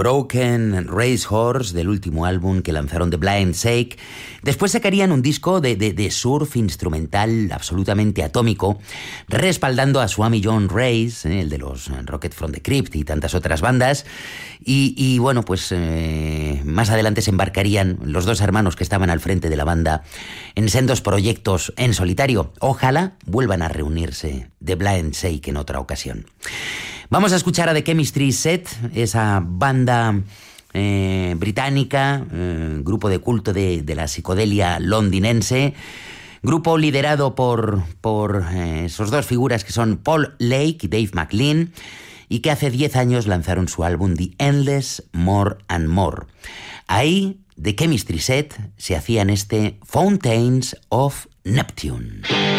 Broken Racehorse, del último álbum que lanzaron The Blind Sake. Después sacarían un disco de surf instrumental absolutamente atómico, respaldando a Swami John Race, el de los Rocket from the Crypt y tantas otras bandas. Y bueno, pues más adelante se embarcarían los dos hermanos que estaban al frente de la banda en sendos proyectos en solitario. Ojalá vuelvan a reunirse The Blind Sake en otra ocasión. Vamos a escuchar a The Chemistry Set, esa banda británica, grupo de culto de la psicodelia londinense, grupo liderado por esos dos figuras que son Paul Lake y Dave McLean, y que hace 10 años lanzaron su álbum The Endless More and More. Ahí, The Chemistry Set se hacían este Fountains of Neptune.